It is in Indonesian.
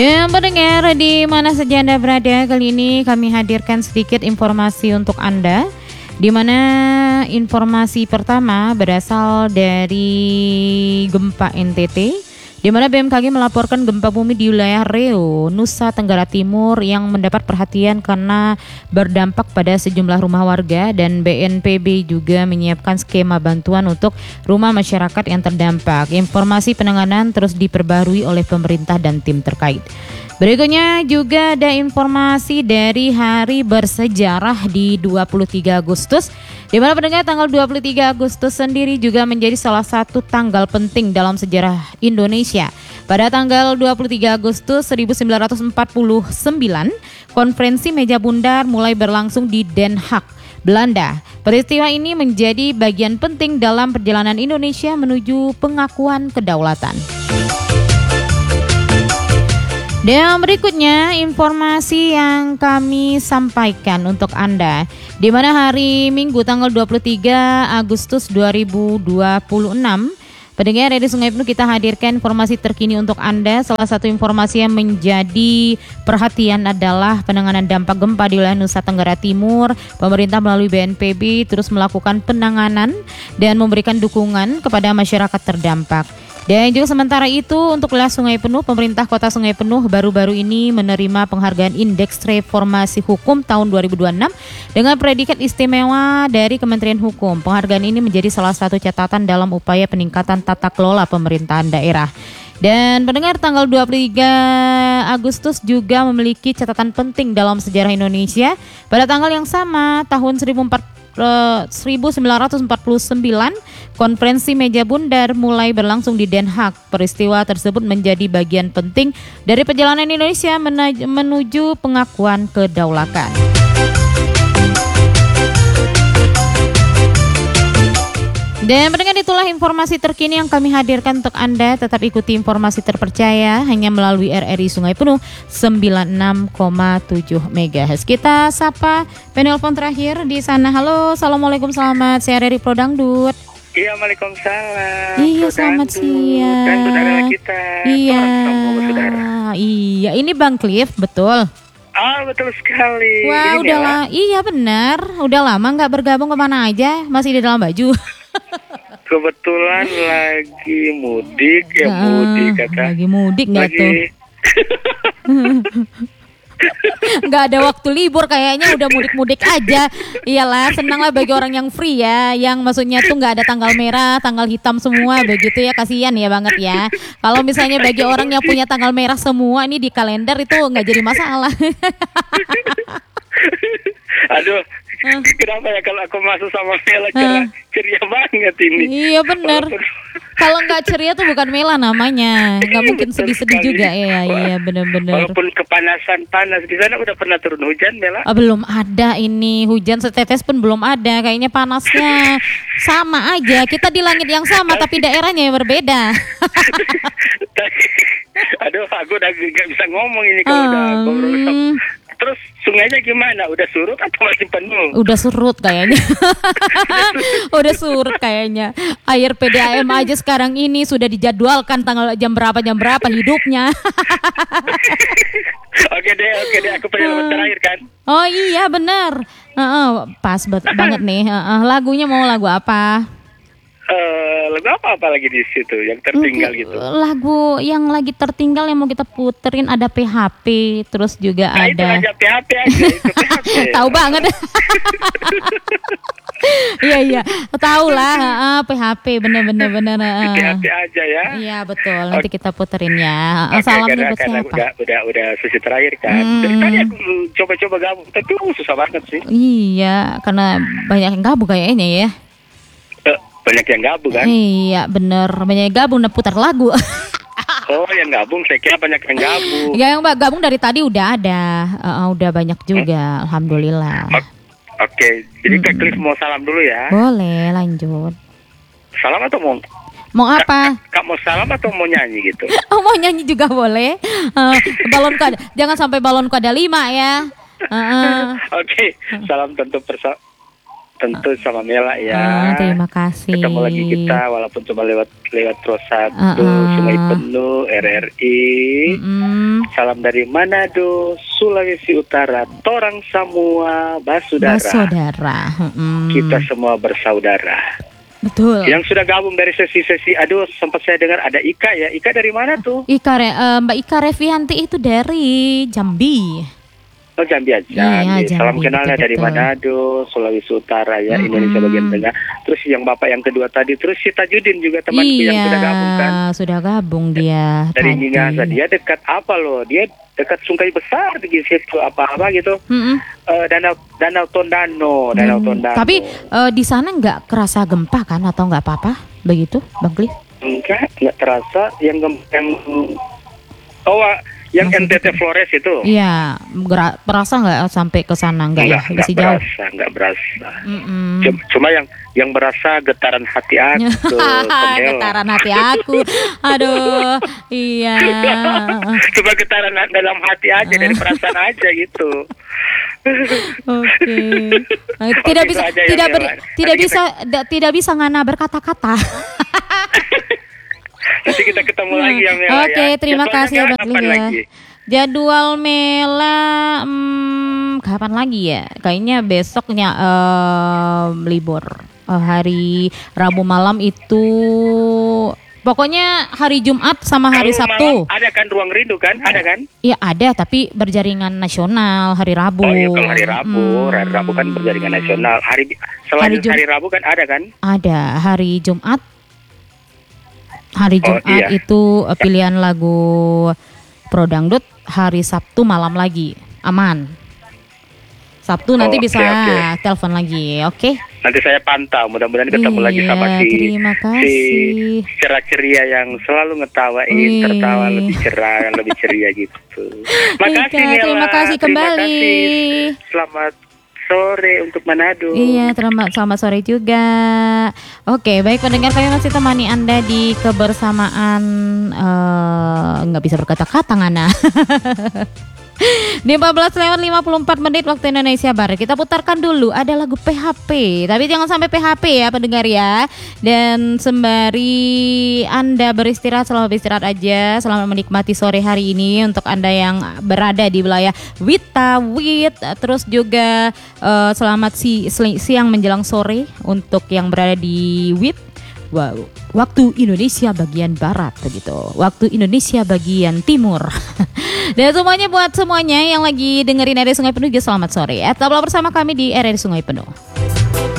Ya, pendengar di mana saja Anda berada, kali ini kami hadirkan sedikit informasi untuk Anda, di mana informasi pertama berasal dari gempa NTT, di mana BMKG melaporkan gempa bumi di wilayah Riau, Nusa Tenggara Timur yang mendapat perhatian karena berdampak pada sejumlah rumah warga, dan BNPB juga menyiapkan skema bantuan untuk rumah masyarakat yang terdampak. Informasi penanganan terus diperbarui oleh pemerintah dan tim terkait. Berikutnya juga ada informasi dari hari bersejarah di 23 Agustus, di mana pendengar tanggal 23 Agustus sendiri juga menjadi salah satu tanggal penting dalam sejarah Indonesia. Pada tanggal 23 Agustus 1949, konferensi meja bundar mulai berlangsung di Den Haag, Belanda. Peristiwa ini menjadi bagian penting dalam perjalanan Indonesia menuju pengakuan kedaulatan. Dan berikutnya informasi yang kami sampaikan untuk Anda, di mana hari Minggu tanggal 23 Agustus 2026, pendengar dari Sungai Penuh, kita hadirkan informasi terkini untuk Anda. Salah satu informasi yang menjadi perhatian adalah penanganan dampak gempa di wilayah Nusa Tenggara Timur. Pemerintah melalui BNPB terus melakukan penanganan dan memberikan dukungan kepada masyarakat terdampak. Dan juga sementara itu untuk wilayah Sungai Penuh, pemerintah Kota Sungai Penuh baru-baru ini menerima penghargaan Indeks Reformasi Hukum tahun 2026 dengan predikat istimewa dari Kementerian Hukum. Penghargaan ini menjadi salah satu catatan dalam upaya peningkatan tata kelola pemerintahan daerah. Dan pendengar, tanggal 23 Agustus juga memiliki catatan penting dalam sejarah Indonesia. Pada tanggal yang sama tahun 1949, konferensi meja bundar mulai berlangsung di Den Haag. Peristiwa tersebut menjadi bagian penting dari perjalanan Indonesia menuju pengakuan kedaulatan. Dan pendengar, itulah informasi terkini yang kami hadirkan untuk Anda. Tetap ikuti informasi terpercaya hanya melalui RRI Sungai Penuh 96,7 MHz. Kita sapa penelpon terakhir di sana. Halo, assalamualaikum, selamat siang dari Pro Dangdut. Iya, waalaikumsalam. Iya, selamat siang. Dan saudara kita. Iya. Saudara. Iya, ini Bang Cliff, betul. Ah, betul sekali. Wah, Ini udah lah. Iya, benar. Udah lama nggak bergabung, kemana aja? Masih di dalam baju. Kebetulan lagi mudik ya, mudik kata. Lagi mudik nggak Lagi. tuh? Nggak ada waktu libur kayaknya, udah mudik-mudik aja. Iyalah, senang lah bagi orang yang free ya, yang maksudnya tuh nggak ada tanggal merah, tanggal hitam semua begitu ya, kasihan ya banget ya. Kalau misalnya bagi orang yang punya tanggal merah semua ini di kalender itu nggak jadi masalah. Aduh, kenapa ya kalau aku masuk sama Mela ceria banget ini. Iya benar. Kalau nggak ceria tuh bukan Mela namanya. Nggak mungkin sedih-sedih juga ya. Iya benar-benar. Walaupun kepanasan panas di sana, udah pernah turun hujan, Mela? Belum ada ini, hujan setetes pun belum ada. Kayaknya panasnya sama aja. Kita di langit yang sama tapi daerahnya yang berbeda. Aduh, aku udah gak bisa ngomong ini kalau udah ngobrol sama. Terus sungainya gimana? Udah surut atau masih penuh? Udah surut kayaknya. Udah surut kayaknya. Air PDAM aja sekarang ini sudah dijadwalkan tanggal jam berapa hidupnya. Oke deh, aku pengen terakhir kan. Oh iya benar. Pas banget nih. Lagunya mau lagu apa? Lagu apa lagi di situ yang tertinggal gitu? Lagu yang lagi tertinggal yang mau kita puterin ada PHP, terus juga nah, ada. Itu aja PHP aja. Itu PHP. Tahu banget. Iya, tahu lah. PHP bener. PHP aja ya. Iya betul. Nanti kita puterin ya. Okay, Salamnya buat siapa? Udah sesi terakhir kan. Dari tadi aku coba gabung, tapi susah banget sih. Iya, karena banyak yang gabung kayaknya ya. Banyak yang gabung kan? Iya bener, banyak yang gabung dan putar lagu. Oh, yang gabung, saya kira banyak yang gabung. Ya, yang gabung dari tadi udah ada, udah banyak juga, alhamdulillah. Oke, jadi Kak Cliff mau salam dulu ya. Boleh, lanjut. Salam atau mau apa? Kak mau salam atau mau nyanyi gitu? Mau nyanyi juga boleh. Balonku ada, jangan sampai balonku ada 5 ya. Oke, salam tentu sama Mela ya. Terima kasih. Ketemu lagi kita walaupun cuma lewat Pro 1 Sungai Penuh RRI. Salam dari Manado, Sulawesi Utara, torang semua bersaudara. Kita semua bersaudara. Betul. Yang sudah gabung dari sesi-sesi, aduh sempat saya dengar ada Ika ya. Ika dari mana tuh? Mbak Ika Revianti itu dari Jambi. Oh Jambi aja. Iya, Jambi, salam kenalnya dari betul. Manado, Sulawesi Utara ya, Indonesia bagian tengah. Terus yang bapak yang kedua tadi, terus si Tajudin juga temanku yang sudah gabung kan. Sudah gabung dia. Dari Minahasa, dia dekat apa loh? Dia dekat Sungai Besar di situ apa gitu. Danau Tondano. Tapi di sana nggak kerasa gempa kan atau nggak apa-apa begitu, Bang Cliff? Nggak terasa yang yang NTT Flores itu. Iya, perasa nggak sampai ke sana nggak ya? Masih jauh. Nggak berasa. Cuma yang berasa getaran hati aku. Getaran hati aku. Aduh, iya. Cuma getaran dalam hati aja dari perasaan aja gitu. Oke. Tidak bisa ngana berkata-kata. Nanti kita ketemu lagi ya Mela. Oke, terima kasih Bang Cliff ya. Jadwal Mela kapan lagi ya? Kayaknya besoknya libur. Hari Rabu malam itu pokoknya hari Jumat sama hari Sabtu. Ada kan Ruang Rindu kan? Ada kan? Iya ada, tapi berjaringan nasional hari Rabu. Oh iya, kalau hari Rabu kan berjaringan nasional. Selain hari Rabu kan ada kan? Ada hari Jumat. Hari Jumat itu pilihan lagu Pro Dangdut. Hari Sabtu malam lagi aman. Sabtu nanti bisa telepon lagi, oke? Nanti saya pantau, mudah-mudahan ketemu lagi sama si ceria yang selalu ngetawain, tertawa lebih cerah, lebih ceria gitu. Makasih Mela. Terima kasih kembali. Selamat sore untuk Manado. Iya, selamat sore juga. Oke, baik pendengar, kami masih temani Anda di kebersamaan nggak bisa berkata-kata ngana. Di 14:54 waktu Indonesia Barat. Kita putarkan dulu ada lagu PHP. Tapi jangan sampai PHP ya pendengar ya. Dan sembari Anda beristirahat, selamat beristirahat aja. Selamat menikmati sore hari ini untuk Anda yang berada di wilayah Wit. Terus juga selamat siang menjelang sore untuk yang berada di Wit. Wow, waktu Indonesia bagian barat begitu. Waktu Indonesia bagian timur. Dan semuanya buat semuanya yang lagi dengerin RRI Sungai Penuh, selamat sore. Tetaplah bersama kami di RRI Sungai Penuh.